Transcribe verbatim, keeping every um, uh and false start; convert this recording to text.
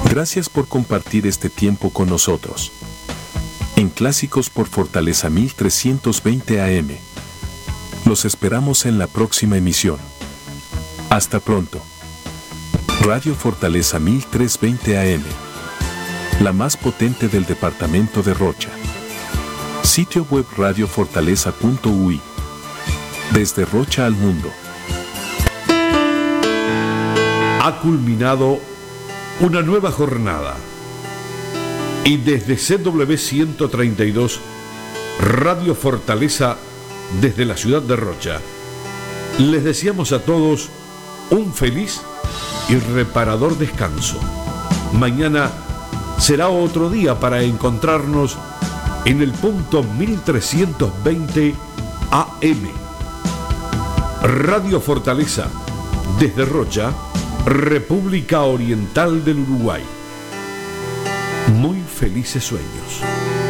Gracias por compartir este tiempo con nosotros. En Clásicos por Fortaleza mil trescientos veinte A M. Los esperamos en la próxima emisión. Hasta pronto. Radio Fortaleza mil trescientos veinte A M. La más potente del departamento de Rocha. Sitio web radio fortaleza punto u i. Desde Rocha al mundo. Ha culminado una nueva jornada. Y desde C W ciento treinta y dos, Radio Fortaleza, desde la ciudad de Rocha, les deseamos a todos un feliz y reparador descanso. Mañana será otro día para encontrarnos en el punto mil trescientos veinte A M. Radio Fortaleza, desde Rocha, República Oriental del Uruguay. Muy felices sueños.